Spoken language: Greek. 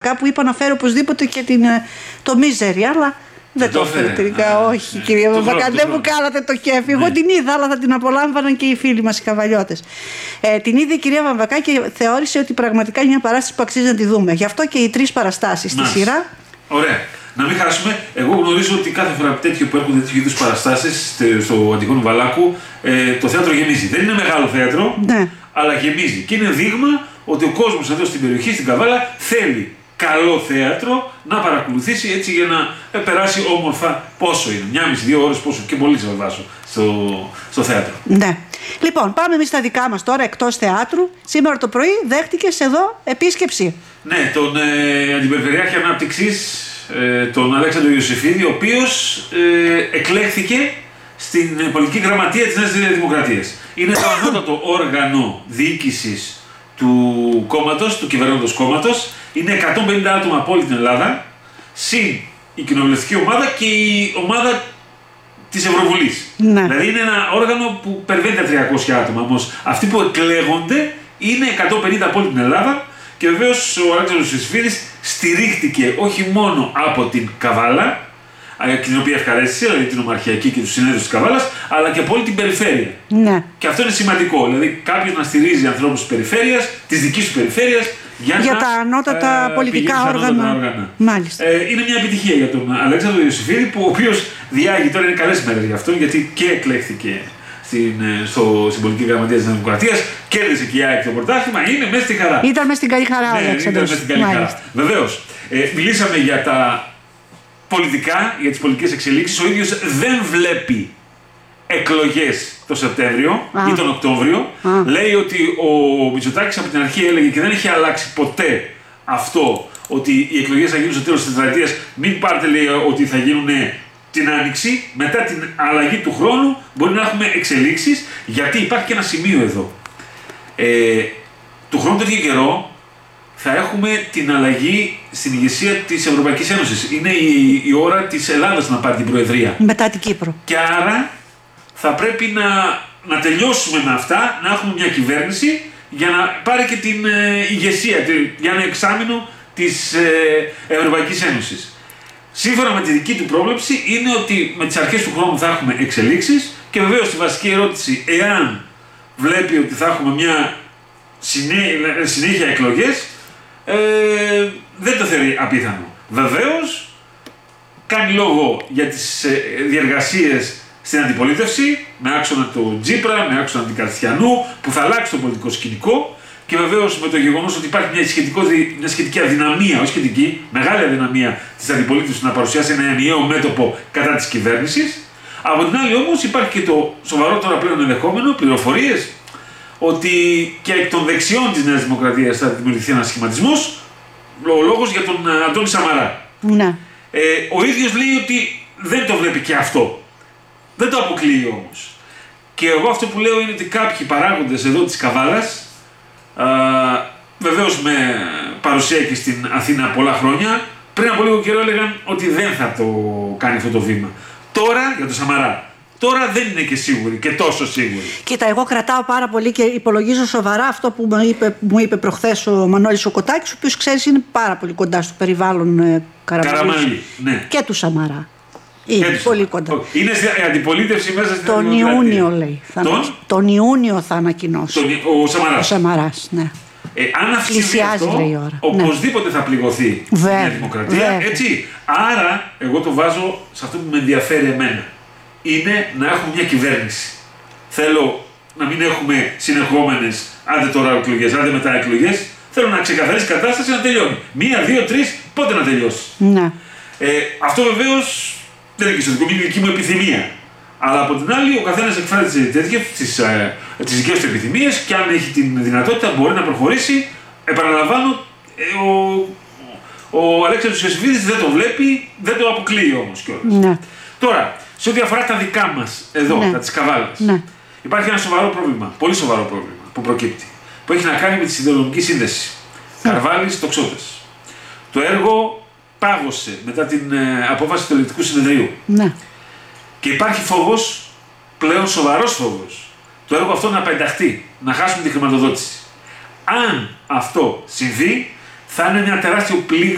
Βαμβακά, που είπα να φέρω οπωσδήποτε και το Μίζερι, αλλά δεν το έφερε τελικά. Όχι, κυρία Βαμβακά, δεν μου κάνατε το κέφι. Εγώ την είδα, αλλά θα την απολάμβαναν και οι φίλοι μας οι καβαλιώτες. Την είδε η κυρία Βαμβακά και θεώρησε ότι πραγματικά είναι μια παράσταση που αξίζει να τη δούμε. Γι' αυτό και οι 3 παραστάσεις στη σειρά. Ωραία. Να μην χάσουμε. Εγώ γνωρίζω ότι κάθε φορά που έρχονται τέτοιου είδους παραστάσεις στο Αντιγόνου Βαλάκου, το θέατρο γεμίζει. Δεν είναι μεγάλο θέατρο, αλλά γεμίζει. Και είναι δείγμα ότι ο κόσμος εδώ στην περιοχή, στην Καβάλα, θέλει καλό θέατρο να παρακολουθήσει, έτσι για να περάσει όμορφα. Πόσο είναι, 1,5-2 ώρες, πόσο και πολύ θα βάζω στο θέατρο. Ναι. Λοιπόν, πάμε εμείς στα δικά μας τώρα, εκτός θεάτρου. Σήμερα το πρωί δέχτηκες εδώ επίσκεψη. Ναι, τον Αντιπεριφερειάρχη Ανάπτυξης, τον Αλέξανδρο Ιωσήφιδη, ο οποίος εκλέχθηκε στην πολιτική γραμματεία της Νέας Δημοκρατίας. Είναι το ανώτατο όργανο διοίκησης του κόμματος, του κυβερνώντος κόμματος. Είναι 150 άτομα από όλη την Ελλάδα, συν η κοινοβουλευτική ομάδα και η ομάδα της Ευρωβουλής. Ναι. Δηλαδή είναι ένα όργανο που περβαίνει τα 300 άτομα, όμως αυτοί που εκλέγονται είναι 150 από όλη την Ελλάδα. Και βεβαίως ο Αλέξανδρος Ιωσήφιδης στηρίχτηκε όχι μόνο από την Καβάλα, την οποία ευχαρίστησε, δηλαδή την Ομαρχιακή και τους συνέδριους της Καβάλας, αλλά και από όλη την περιφέρεια. Ναι. Και αυτό είναι σημαντικό, δηλαδή κάποιος να στηρίζει ανθρώπους της περιφέρειας, της δικής του περιφέρειας, για τα ανώτατα πολιτικά όργανα. Μάλιστα. Είναι μια επιτυχία για τον Αλέξανδρο Ιωσήφιδη, ο οποίος διάγει, τώρα είναι καλές μέρες για αυτόν, γιατί και εκλέχθηκε στην πολιτική γραμματεία της Δημοκρατίας, κέρδισε και η ΑΕΚ το πρωτάθλημα, είναι μέσα στη χαρά. Ήταν μέσα στην καλή χαρά, ναι, ήταν μέσα στην καλή χαρά. Βεβαίως, μιλήσαμε για τα πολιτικά, για τις πολιτικές εξελίξεις. Ο ίδιος δεν βλέπει εκλογές το Σεπτέμβριο ή τον Οκτώβριο. Λέει ότι ο Μητσοτάκης από την αρχή έλεγε και δεν έχει αλλάξει ποτέ αυτό, ότι οι εκλογές θα γίνουν στο τέλος της τετραετίας. Μην πάρετε, λέει, ότι θα γίνουν την Άνοιξη, μετά την αλλαγή του χρόνου μπορεί να έχουμε εξελίξεις, γιατί υπάρχει και ένα σημείο εδώ. Του χρόνου τέτοιο καιρό θα έχουμε την αλλαγή στην ηγεσία της Ευρωπαϊκής Ένωσης. Είναι η ώρα της Ελλάδας να πάρει την Προεδρία. Μετά την Κύπρο. Και άρα θα πρέπει να τελειώσουμε με αυτά, να έχουμε μια κυβέρνηση για να πάρει και την ηγεσία, για ένα εξάμηνο της Ευρωπαϊκής Ένωσης. Σύμφωνα με τη δική του πρόβλεψη είναι ότι με τις αρχές του χρόνου θα έχουμε εξελίξεις και βεβαίως τη βασική ερώτηση, εάν βλέπει ότι θα έχουμε μια συνέχεια εκλογές, δεν το θεωρεί απίθανο. Βεβαίως κάνει λόγο για τις διεργασίες στην αντιπολίτευση, με άξονα του Τζίπρα, με άξονα του Καριστιανού, που θα αλλάξει το πολιτικό σκηνικό. Και βεβαίως με το γεγονός ότι υπάρχει μια σχετική αδυναμία, όχι σχετική, μεγάλη αδυναμία της αντιπολίτευσης να παρουσιάσει ένα ενιαίο μέτωπο κατά της κυβέρνησης. Από την άλλη όμως υπάρχει και το σοβαρό τώρα πλέον ενδεχόμενο, πληροφορίες, ότι και εκ των δεξιών της Νέας Δημοκρατίας θα δημιουργηθεί ένας σχηματισμός, ο λόγος για τον Αντώνη Σαμαρά. Ναι. Ο ίδιος λέει ότι δεν το βλέπει και αυτό. Δεν το αποκλείει όμως. Και εγώ αυτό που λέω είναι ότι κάποιοι παράγοντες εδώ της Καβάλας, βεβαίως με παρουσία και στην Αθήνα πολλά χρόνια, πριν από λίγο καιρό έλεγαν ότι δεν θα το κάνει αυτό το βήμα. Τώρα για το Σαμαρά. Τώρα δεν είναι και σίγουροι και τόσο σίγουροι. Κοίτα, εγώ κρατάω πάρα πολύ και υπολογίζω σοβαρά αυτό που μου είπε προχθές ο Μανώλης ο Κοτάκης, ο οποίος ξέρεις είναι πάρα πολύ κοντά στο περιβάλλον Καραμανλή, ναι. Και του Σαμαρά. Είναι πολύ κοντά. Είναι αντιπολίτευση μέσα στην Τον Ιούνιο λέει. Τον Ιούνιο θα ανακοινώσει. Ο Σαμαράς. Ο Σαμαράς, ναι. Αν αυξηθεί αυτό, οπωσδήποτε θα πληγωθεί η Νέα Δημοκρατία. Έτσι. Άρα, εγώ το βάζω σε αυτό που με ενδιαφέρει εμένα. Είναι να έχουμε μια κυβέρνηση. Θέλω να μην έχουμε συνεχόμενες, άντε τώρα εκλογές, άντε μετά εκλογές. Θέλω να ξεκαθαρίσει η κατάσταση να τελειώνει. 1, 2, 3, πότε να τελειώσει. Ναι. Αυτό βεβαίως δεν είναι και στο δικό μου, είναι δική μου επιθυμία. Αλλά από την άλλη, ο καθένας εκφράζει τις δικές του επιθυμίες και αν έχει την δυνατότητα μπορεί να προχωρήσει. Επαναλαμβάνω, ο Αλέξανδρος Ιωσήφιδης δεν το βλέπει, δεν το αποκλείει όμως κιόλας. Ναι. Τώρα, σε ό,τι αφορά τα δικά μας εδώ, τα της Καβάλας, υπάρχει ένα σοβαρό πρόβλημα, πολύ σοβαρό πρόβλημα που προκύπτει, που έχει να κάνει με τη ιδεολογική σύνδεση. Καρβάλης, Τοξότες. Το έργο πάγωσε μετά την απόφαση του Ελεκτικού Συνεδρίου. Ναι. Και υπάρχει φόβος, πλέον σοβαρός φόβος, το έργο αυτό να πενταχτεί, να χάσουμε τη χρηματοδότηση. Αν αυτό συμβεί, θα είναι ένα τεράστιο πλήγμα